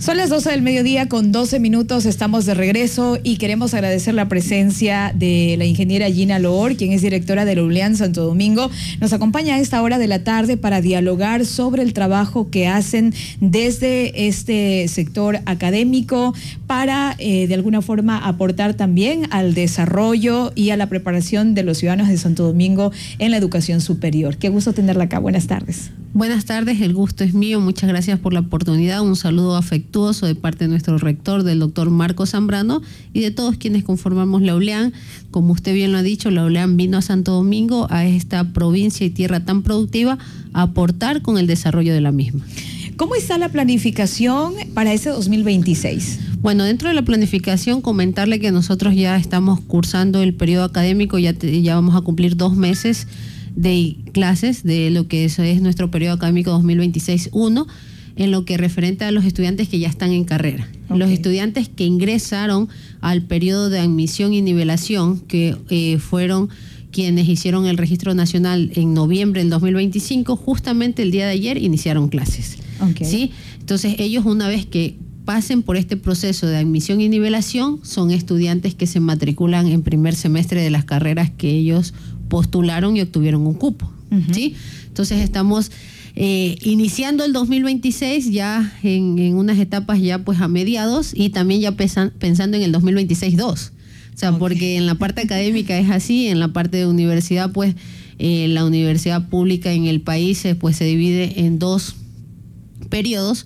Son las 12 del mediodía con 12 minutos, estamos de regreso y queremos agradecer la presencia de la ingeniera Gina Loor, quien es directora de la ULEAN Santo Domingo. Nos acompaña a esta hora de la tarde para dialogar sobre el trabajo que hacen desde este sector académico para de alguna forma aportar también al desarrollo y a la preparación de los ciudadanos de Santo Domingo en la educación superior. Qué gusto tenerla acá, buenas tardes. Buenas tardes, el gusto es mío, muchas gracias por la oportunidad, un saludo afectuoso de parte de nuestro rector, del doctor Marcos Zambrano, y de todos quienes conformamos la ULEAN. Como usted bien lo ha dicho, la ULEAN vino a Santo Domingo, a esta provincia y tierra tan productiva, a aportar con el desarrollo de la misma. ¿Cómo está la planificación para ese 2026? Bueno, dentro de la planificación, comentarle que nosotros ya estamos cursando el periodo académico, ya vamos a cumplir 2 meses de clases de lo que es nuestro periodo académico 2026-1, en lo que referente a los estudiantes que ya están en carrera. Okay. Los estudiantes que ingresaron al periodo de admisión y nivelación, que fueron quienes hicieron el registro nacional en noviembre del 2025, justamente el día de ayer iniciaron clases. Okay. ¿Sí? Entonces ellos, una vez que pasen por este proceso de admisión y nivelación, son estudiantes que se matriculan en primer semestre de las carreras que ellos postularon y obtuvieron un cupo. ¿Sí? Entonces estamos iniciando el 2026 ya en unas etapas ya pues a mediados, y también ya pensando en el 2026-2. O sea, porque en la parte académica es así, en la parte de universidad pues la universidad pública en el país pues se divide en 2 periodos,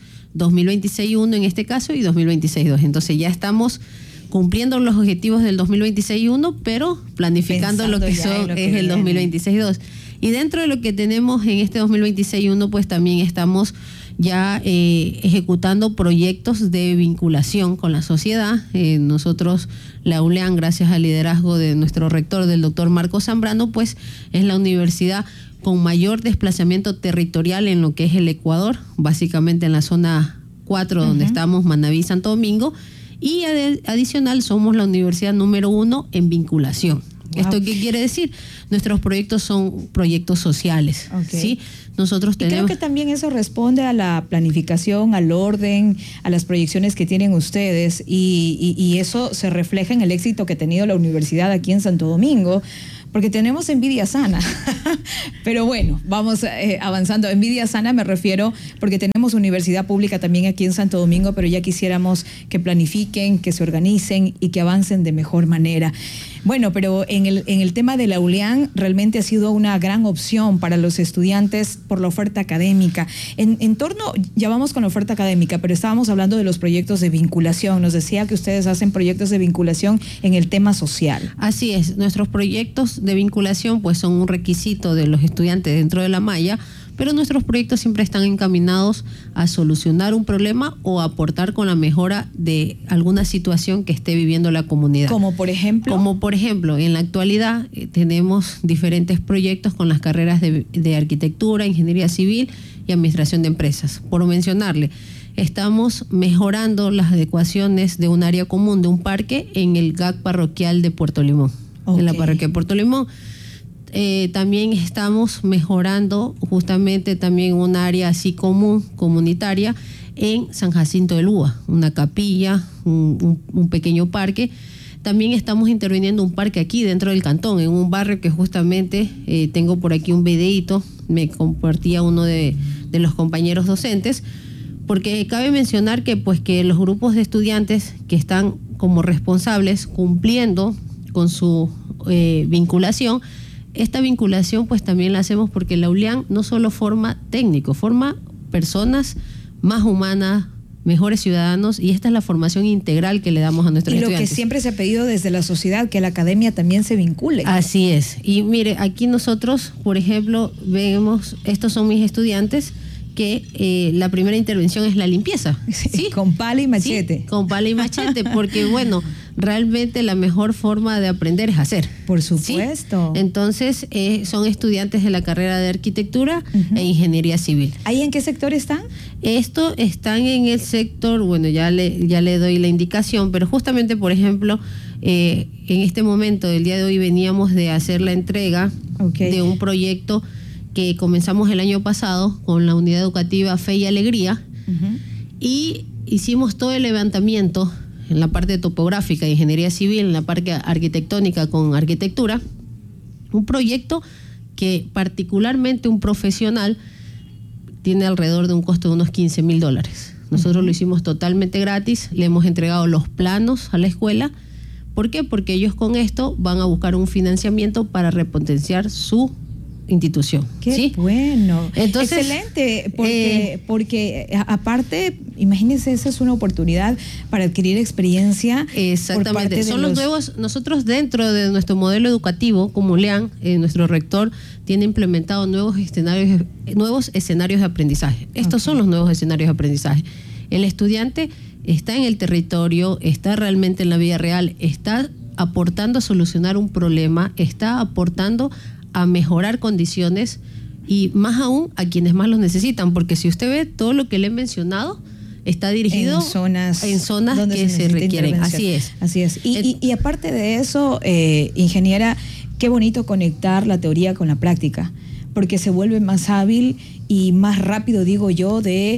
2026-1 en este caso y 2026-2. Entonces ya estamos cumpliendo los objetivos del 2026-1, pero planificando pensando lo que es el 2026-2. Y dentro de lo que tenemos en este 2026-1, pues también estamos ya ejecutando proyectos de vinculación con la sociedad. Nosotros, la ULEAN, gracias al liderazgo de nuestro rector, del doctor Marcos Zambrano, pues es la universidad con mayor desplazamiento territorial en lo que es el Ecuador, básicamente en la zona 4, donde estamos, Manabí, Santo Domingo. Y adicional, somos la universidad número 1 en vinculación. Wow. ¿Esto qué quiere decir? Nuestros proyectos son proyectos sociales. Okay. ¿Sí? Nosotros tenemos... Y creo que también eso responde a la planificación, al orden, a las proyecciones que tienen ustedes, y eso se refleja en el éxito que ha tenido la universidad aquí en Santo Domingo, porque tenemos envidia sana. Pero bueno, vamos avanzando. Envidia sana me refiero porque tenemos universidad pública también aquí en Santo Domingo, pero ya quisiéramos que planifiquen, que se organicen y que avancen de mejor manera. Bueno, pero en el tema de la ULEAN realmente ha sido una gran opción para los estudiantes por la oferta académica. En torno, ya vamos con la oferta académica, pero estábamos hablando de los proyectos de vinculación. Nos decía que ustedes hacen proyectos de vinculación en el tema social. Así es, nuestros proyectos de vinculación pues son un requisito de los estudiantes dentro de la malla, pero nuestros proyectos siempre están encaminados a solucionar un problema o a aportar con la mejora de alguna situación que esté viviendo la comunidad. ¿Como por ejemplo? Como por ejemplo, en la actualidad tenemos diferentes proyectos con las carreras de arquitectura, ingeniería civil y administración de empresas. Por mencionarle, estamos mejorando las adecuaciones de un área común, de un parque, en el GAC parroquial de Puerto Limón. Okay. En la parroquia de Puerto Limón. También estamos mejorando justamente también un área así comunitaria en San Jacinto del Úa, una capilla, un pequeño parque. También estamos interviniendo un parque aquí dentro del cantón, en un barrio que justamente tengo por aquí un videíto, me compartía uno de los compañeros docentes, porque cabe mencionar que pues que los grupos de estudiantes que están como responsables cumpliendo con su vinculación. Esta vinculación pues también la hacemos porque la ULEAN no solo forma técnicos, forma personas más humanas, mejores ciudadanos, y esta es la formación integral que le damos a nuestros estudiantes. Y lo que siempre se ha pedido desde la sociedad, que la academia también se vincule. Así es. Y mire, aquí nosotros, por ejemplo, vemos, estos son mis estudiantes, que la primera intervención es la limpieza. ¿Sí? Con pala y machete. Sí, con pala y machete, porque bueno, realmente la mejor forma de aprender es hacer. Por supuesto. ¿Sí? Entonces, son estudiantes de la carrera de arquitectura e ingeniería civil. ¿Ahí en qué sector están? Esto están en el sector, bueno, ya le doy la indicación, pero justamente, por ejemplo, en este momento, el día de hoy, veníamos de hacer la entrega de un proyecto que comenzamos el año pasado con la unidad educativa Fe y Alegría, y hicimos todo el levantamiento en la parte topográfica, ingeniería civil, en la parte arquitectónica con arquitectura, un proyecto que particularmente un profesional tiene alrededor de un costo de unos $15,000. Nosotros lo hicimos totalmente gratis, le hemos entregado los planos a la escuela. ¿Por qué? Porque ellos con esto van a buscar un financiamiento para repotenciar su institución. Qué ¿sí? bueno. Entonces, excelente, porque aparte, imagínense, esa es una oportunidad para adquirir experiencia. Exactamente. Son los nuevos, nosotros dentro de nuestro modelo educativo, como LEAN, nuestro rector tiene implementado nuevos escenarios de aprendizaje. Estos son los nuevos escenarios de aprendizaje. El estudiante está en el territorio, está realmente en la vida real, está aportando a solucionar un problema, está aportando a mejorar condiciones y más aún a quienes más los necesitan, porque si usted ve todo lo que le he mencionado está dirigido en zonas que se requieren. Así es. Así es. Y aparte de eso, ingeniera, qué bonito conectar la teoría con la práctica, porque se vuelve más hábil y más rápido, digo yo, de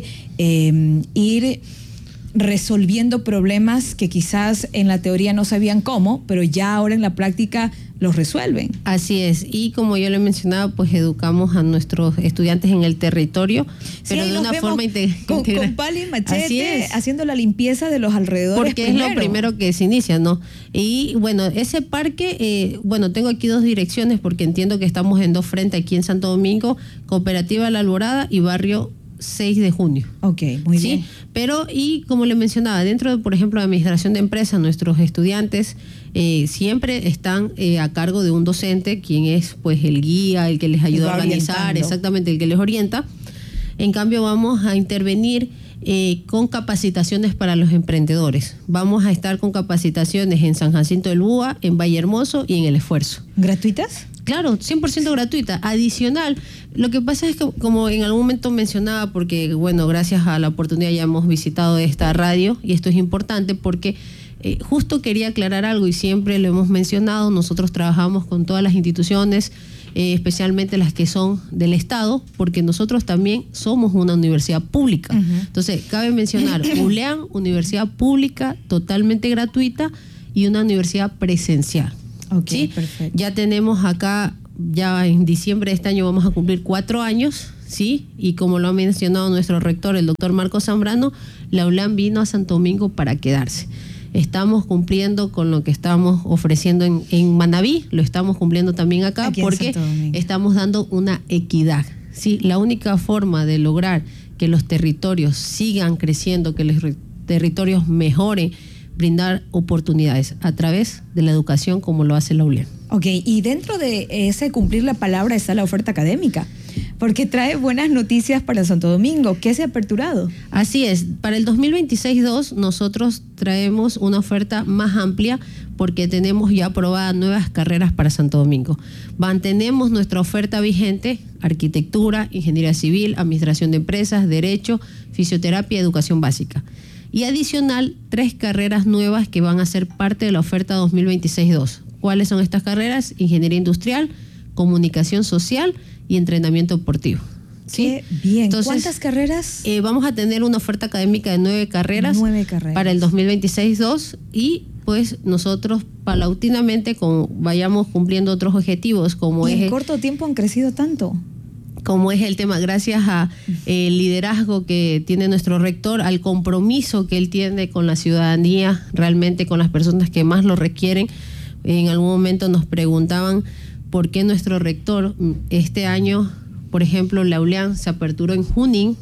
ir resolviendo problemas que quizás en la teoría no sabían cómo, pero ya ahora en la práctica los resuelven. Así es, y como yo le mencionaba, pues educamos a nuestros estudiantes en el territorio, pero de una forma integral. Con pala y machete, haciendo la limpieza de los alrededores. Porque primero es lo primero que se inicia, ¿no? Y bueno, ese parque, tengo aquí 2 direcciones porque entiendo que estamos en 2 frentes aquí en Santo Domingo, Cooperativa La Alborada y Barrio 6 de junio. Ok, muy bien. Pero, y como le mencionaba, dentro de, por ejemplo, de administración de empresas, nuestros estudiantes siempre están a cargo de un docente, quien es pues el guía, el que les ayuda a organizar, exactamente, el que les orienta. En cambio, vamos a intervenir con capacitaciones para los emprendedores. Vamos a estar con capacitaciones en San Jacinto del Búa, en Valle Hermoso y en El Esfuerzo. ¿Gratuitas? Claro, 100% gratuita. Adicional, lo que pasa es que, como en algún momento mencionaba, porque bueno, gracias a la oportunidad ya hemos visitado esta radio, y esto es importante porque justo quería aclarar algo y siempre lo hemos mencionado, nosotros trabajamos con todas las instituciones, especialmente las que son del Estado, porque nosotros también somos una universidad pública. Entonces, cabe mencionar, ULEAN, universidad pública, totalmente gratuita y una universidad presencial. Ok, ¿sí? Perfecto. Ya tenemos acá, ya en diciembre de este año vamos a cumplir 4 años, ¿sí? Y como lo ha mencionado nuestro rector, el doctor Marcos Zambrano, la ULEAN vino a Santo Domingo para quedarse. Estamos cumpliendo con lo que estamos ofreciendo en Manabí, lo estamos cumpliendo también acá porque estamos dando una equidad, ¿sí? La única forma de lograr que los territorios sigan creciendo, que los territorios mejoren, brindar oportunidades a través de la educación como lo hace la ULEAN. Ok, y dentro de ese cumplir la palabra está la oferta académica, porque trae buenas noticias para Santo Domingo. ¿Qué se ha aperturado? Así es, para el 2026-2 nosotros traemos una oferta más amplia porque tenemos ya aprobadas nuevas carreras para Santo Domingo. Mantenemos nuestra oferta vigente, arquitectura, ingeniería civil, administración de empresas, derecho, fisioterapia y educación básica. Y adicional, 3 carreras nuevas que van a ser parte de la oferta 2026-2. ¿Cuáles son estas carreras? Ingeniería industrial, comunicación social y entrenamiento deportivo. ¿sí? Qué bien. Entonces, ¿cuántas carreras? Vamos a tener una oferta académica de 9 carreras, para el 2026-2 y pues nosotros paulatinamente vayamos cumpliendo otros objetivos como en corto tiempo han crecido tanto. Como es el tema, gracias a el liderazgo que tiene nuestro rector, al compromiso que él tiene con la ciudadanía, realmente con las personas que más lo requieren. En algún momento nos preguntaban por qué nuestro rector este año, por ejemplo, la ULEAN se aperturó en Junín,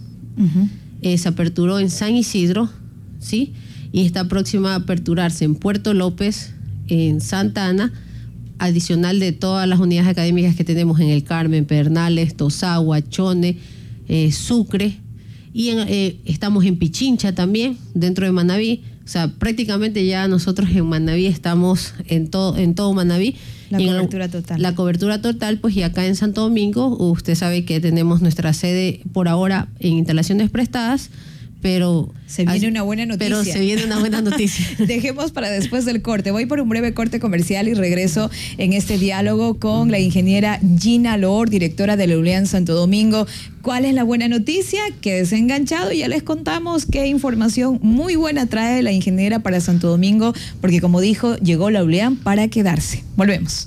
se aperturó en San Isidro, ¿sí? Y está próxima a aperturarse en Puerto López, en Santa Ana, adicional de todas las unidades académicas que tenemos en El Carmen, Pedernales, Tosagua, Chone, Sucre, y estamos en Pichincha también, dentro de Manabí. O sea, prácticamente ya nosotros en Manabí estamos en todo Manabí. La cobertura total. La cobertura total, pues, y acá en Santo Domingo, usted sabe que tenemos nuestra sede por ahora en instalaciones prestadas, pero se viene una buena noticia. Pero se viene una buena noticia. Dejemos para después del corte. Voy por un breve corte comercial y regreso en este diálogo con la ingeniera Gina Loor, directora de Leulean Santo Domingo. ¿Cuál es la buena noticia? Quédese enganchado y ya les contamos qué información muy buena trae la ingeniera para Santo Domingo, porque como dijo, llegó Leulean para quedarse. Volvemos.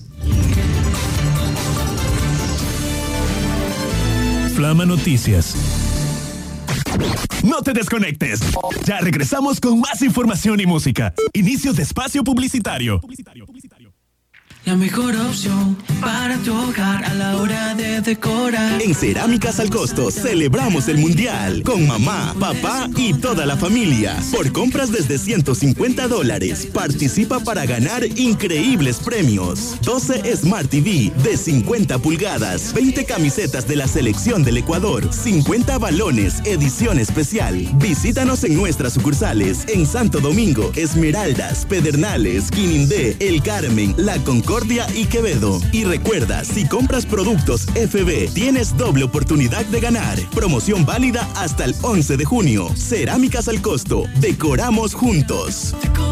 Flama Noticias. No te desconectes. Ya regresamos con más información y música. Inicio de espacio publicitario. La mejor opción para tu hogar a la hora de decorar. En Cerámicas al Costo celebramos el Mundial con mamá, papá y toda la familia. Por compras desde $150, participa para ganar increíbles premios. 12 Smart TV de 50 pulgadas, 20 camisetas de la selección del Ecuador, 50 balones, edición especial. Visítanos en nuestras sucursales en Santo Domingo, Esmeraldas, Pedernales, Quinindé, El Carmen, La Concordia y Quevedo. Y recuerda, si compras productos FB, tienes doble oportunidad de ganar. Promoción válida hasta el 11 de junio. Cerámicas al Costo. Decoramos juntos.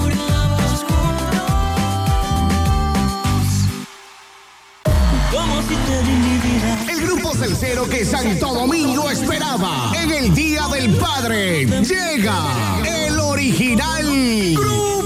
El grupo celcero que Santo Domingo esperaba en el Día del Padre llega el original Grupo